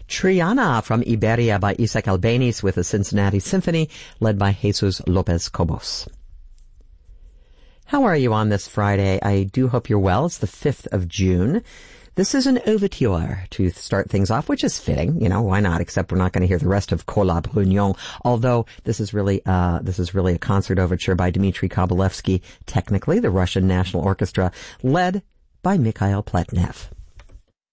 Triana from Iberia by Isaac Albéniz with the Cincinnati Symphony, led by Jesus Lopez Cobos. How are you on this Friday? I do hope you're well. It's the 5th of June. This is an overture to start things off, which is fitting. You know, why not? Except we're not going to hear the rest of Collab Réunion, although this is really a concert overture by Dmitry Kovalevsky, technically the Russian National Orchestra, led by Mikhail Pletnev.